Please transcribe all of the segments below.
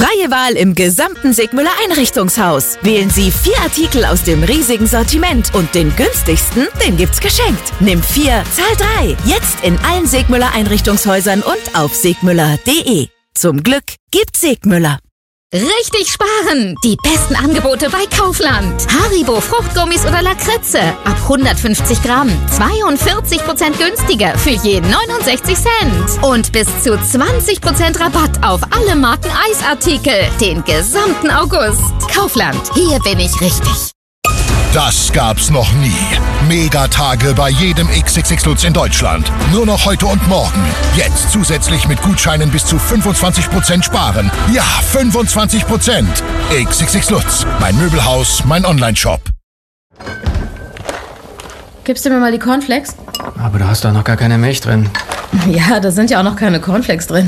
Freie Wahl im gesamten Sigmüller Einrichtungshaus. Wählen Sie 4 Artikel aus dem riesigen Sortiment und den günstigsten, den gibt's geschenkt. Nimm 4, zahl 3. Jetzt in allen Sigmüller Einrichtungshäusern und auf sigmüller.de. Zum Glück gibt's Sigmüller. Richtig sparen! Die besten Angebote bei Kaufland. Haribo Fruchtgummis oder Lakritze. Ab 150 Gramm. 42% günstiger für je 69 Cent. Und bis zu 20% Rabatt auf alle Marken Eisartikel. Den gesamten August. Kaufland. Hier bin ich richtig. Das gab's noch nie. Megatage bei jedem XXX Lutz in Deutschland. Nur noch heute und morgen. Jetzt zusätzlich mit Gutscheinen bis zu 25% sparen. Ja, 25%. XXX Lutz. Mein Möbelhaus, mein Onlineshop. Gibst du mir mal die Cornflakes? Aber da hast doch noch gar keine Milch drin. Ja, da sind ja auch noch keine Cornflakes drin.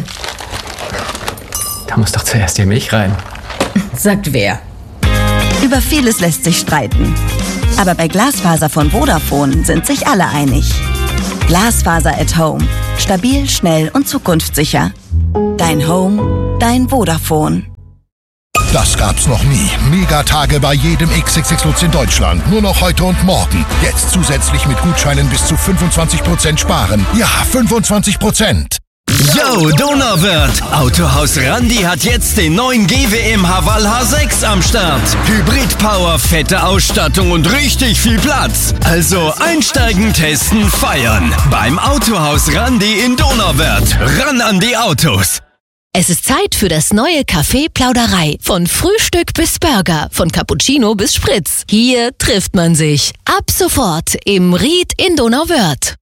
Da muss doch zuerst die Milch rein. Sagt wer? Über vieles lässt sich streiten. Aber bei Glasfaser von Vodafone sind sich alle einig. Glasfaser at Home. Stabil, schnell und zukunftssicher. Dein Home, dein Vodafone. Das gab's noch nie. Megatage bei jedem XXX Lutz in Deutschland. Nur noch heute und morgen. Jetzt zusätzlich mit Gutscheinen bis zu 25% sparen. Ja, 25%. Yo, Donauwörth! Autohaus Randi hat jetzt den neuen GWM Haval H6 am Start. Hybrid-Power, fette Ausstattung und richtig viel Platz. Also einsteigen, testen, feiern. Beim Autohaus Randi in Donauwörth. Ran an die Autos! Es ist Zeit für das neue Café Plauderei. Von Frühstück bis Burger, von Cappuccino bis Spritz. Hier trifft man sich. Ab sofort im Ried in Donauwörth.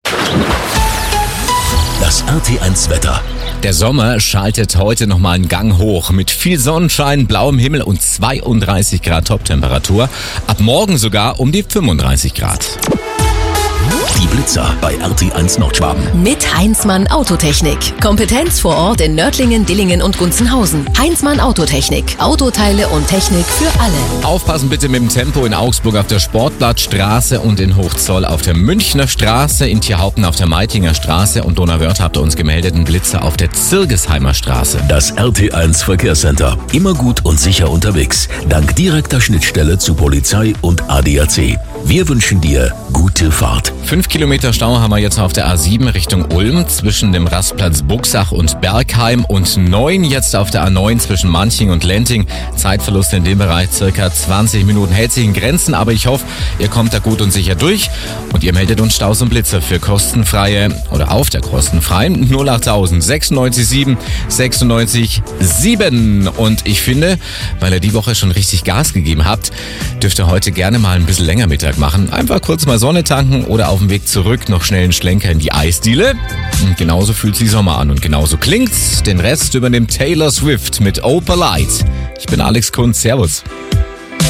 Das RT1-Wetter. Der Sommer schaltet heute nochmal einen Gang hoch mit viel Sonnenschein, blauem Himmel und 32 Grad Toptemperatur. Ab morgen sogar um die 35 Grad. Die Blitzer bei RT1 Nordschwaben. Mit Heinzmann Autotechnik. Kompetenz vor Ort in Nördlingen, Dillingen und Gunzenhausen. Heinzmann Autotechnik. Autoteile und Technik für alle. Aufpassen bitte mit dem Tempo in Augsburg auf der Sportblattstraße und in Hochzoll auf der Münchner Straße, in Tierhaupten auf der Meitinger Straße und Donauwörth habt ihr uns gemeldeten Blitzer auf der Zirgesheimer Straße. Das RT1 Verkehrscenter. Immer gut und sicher unterwegs. Dank direkter Schnittstelle zu Polizei und ADAC. Wir wünschen dir gute Fahrt. 5 Kilometer Stau haben wir jetzt auf der A7 Richtung Ulm zwischen dem Rastplatz Buxach und Bergheim und 9 jetzt auf der A9 zwischen Manching und Lenting. Zeitverlust in dem Bereich circa 20 Minuten. Hält sich in Grenzen, aber ich hoffe, ihr kommt da gut und sicher durch und ihr meldet uns Staus und Blitzer für kostenfreie oder auf der kostenfreien 08000 96 7 96 7. Und ich finde, weil ihr die Woche schon richtig Gas gegeben habt, dürft ihr heute gerne mal ein bisschen länger Mittag machen. Einfach kurz mal Sonne tanken oder auf dem Weg zurück noch schnell einen Schlenker in die Eisdiele. Und genauso fühlt sich Sommer an und genauso klingt's. Den Rest übernimmt Taylor Swift mit Opalite. Ich bin Alex Kunz. Servus.